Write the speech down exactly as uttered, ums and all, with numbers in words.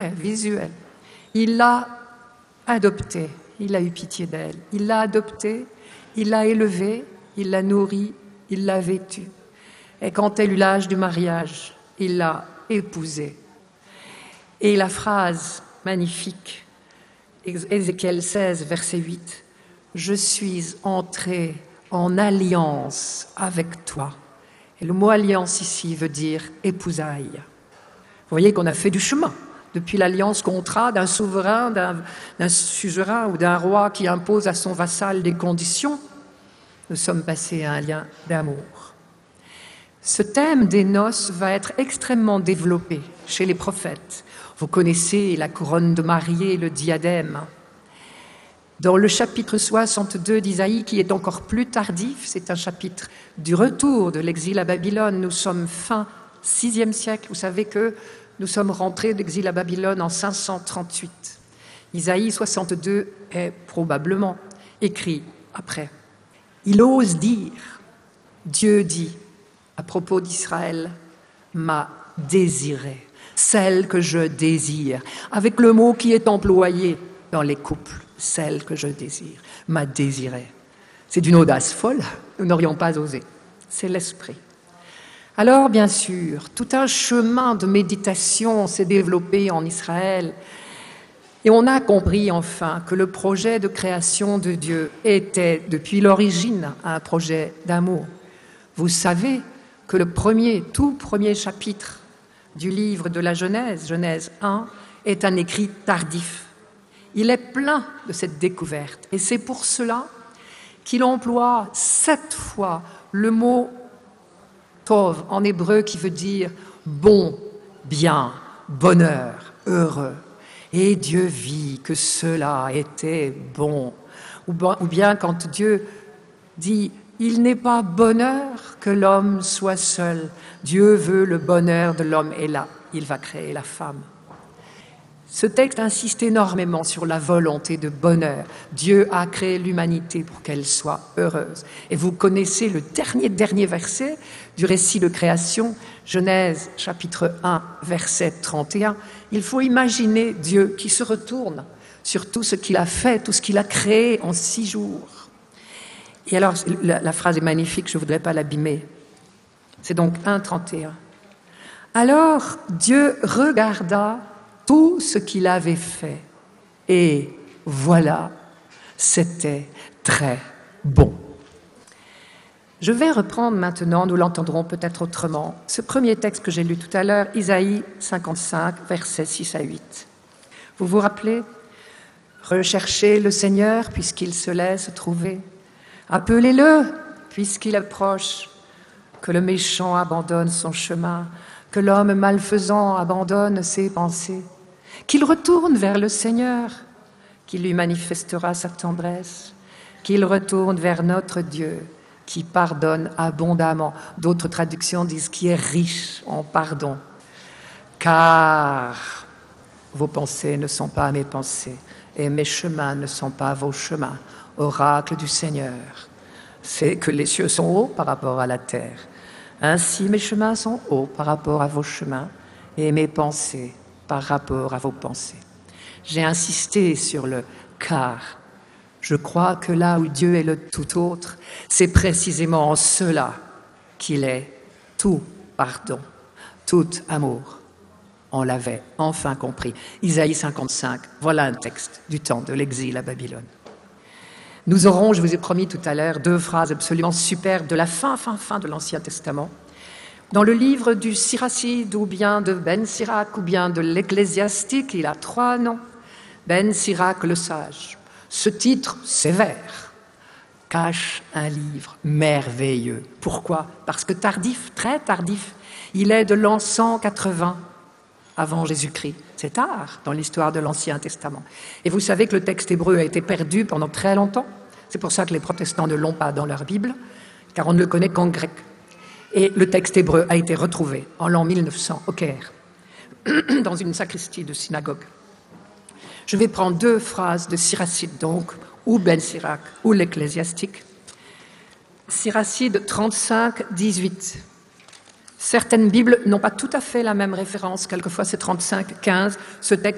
concret, visuel. Il l'a adoptée, il a eu pitié d'elle. Il l'a adoptée, il l'a élevée, il l'a nourrie, il l'a vêtue. Et quand elle eut l'âge du mariage, il l'a épousée. Et la phrase magnifique, Ézéchiel seize, verset huit, « Je suis entré en alliance avec toi ». Et le mot « alliance » ici veut dire « épousaille ». Vous voyez qu'on a fait du chemin depuis l'alliance contrat d'un souverain, d'un, d'un suzerain ou d'un roi qui impose à son vassal des conditions. Nous sommes passés à un lien d'amour. Ce thème des noces va être extrêmement développé chez les prophètes. Vous connaissez la couronne de mariée, le diadème. Dans le chapitre soixante-deux d'Isaïe, qui est encore plus tardif, c'est un chapitre du retour de l'exil à Babylone. Nous sommes fin sixième siècle. Vous savez que nous sommes rentrés d'exil à Babylone en cinq cent trente-huit. Isaïe soixante-deux est probablement écrit après. Il ose dire, Dieu dit, à propos d'Israël, m'a désiré, celle que je désire, avec le mot qui est employé dans les couples, celle que je désire, m'a désiré. C'est d'une audace folle, nous n'aurions pas osé. C'est l'esprit. Alors, bien sûr, tout un chemin de méditation s'est développé en Israël et on a compris enfin que le projet de création de Dieu était, depuis l'origine, un projet d'amour. Vous savez que le premier, tout premier chapitre du livre de la Genèse, Genèse un, est un écrit tardif. Il est plein de cette découverte. Et c'est pour cela qu'il emploie sept fois le mot « tov » en hébreu qui veut dire « bon, bien, bonheur, heureux ». Et Dieu vit que cela était bon. Ou bien quand Dieu dit « il n'est pas bonheur que l'homme soit seul ». Dieu veut le bonheur de l'homme et là, il va créer la femme. Ce texte insiste énormément sur la volonté de bonheur. Dieu a créé l'humanité pour qu'elle soit heureuse. Et vous connaissez le dernier, dernier verset du récit de création, Genèse chapitre un, verset trente et un. Il faut imaginer Dieu qui se retourne sur tout ce qu'il a fait, tout ce qu'il a créé en six jours. Et alors, la, la phrase est magnifique, je ne voudrais pas l'abîmer. C'est donc un, trente et un. Alors, Dieu regarda tout ce qu'il avait fait. Et voilà, c'était très bon. Je vais reprendre maintenant, nous l'entendrons peut-être autrement, ce premier texte que j'ai lu tout à l'heure, Isaïe cinquante-cinq, versets six à huit. Vous vous rappelez ? Recherchez le Seigneur puisqu'il se laisse trouver. Appelez-le puisqu'il approche. Que le méchant abandonne son chemin, que l'homme malfaisant abandonne ses pensées. Qu'il retourne vers le Seigneur, qui lui manifestera sa tendresse, qu'il retourne vers notre Dieu, qui pardonne abondamment. D'autres traductions disent qui est riche en pardon. Car vos pensées ne sont pas mes pensées, et mes chemins ne sont pas vos chemins. Oracle du Seigneur, c'est que les cieux sont hauts par rapport à la terre. Ainsi mes chemins sont hauts par rapport à vos chemins, et mes pensées par rapport à vos pensées. J'ai insisté sur le « car ». Je crois que là où Dieu est le tout autre, c'est précisément en cela qu'il est tout pardon, tout amour. On l'avait enfin compris. Isaïe cinquante-cinq, voilà un texte du temps de l'exil à Babylone. Nous aurons, je vous ai promis tout à l'heure, deux phrases absolument superbes de la fin, fin, fin de l'Ancien Testament. Dans le livre du Siracide, ou bien de Ben Sirac, ou bien de l'Ecclésiastique, il a trois noms. Ben Sirac le sage. Ce titre sévère cache un livre merveilleux. Pourquoi ? Parce que tardif, très tardif. Il est de l'an cent quatre-vingts avant Jésus-Christ. C'est tard dans l'histoire de l'Ancien Testament. Et vous savez que le texte hébreu a été perdu pendant très longtemps. C'est pour ça que les protestants ne l'ont pas dans leur Bible, car on ne le connaît qu'en grec. Et le texte hébreu a été retrouvé en l'an mille neuf cents au Caire, dans une sacristie de synagogue. Je vais prendre deux phrases de Siracide, donc, ou Ben Sirac, ou l'Ecclésiastique. Siracide trente-cinq, dix-huit. Certaines Bibles n'ont pas tout à fait la même référence, quelquefois c'est trente-cinq, quinze. Ce texte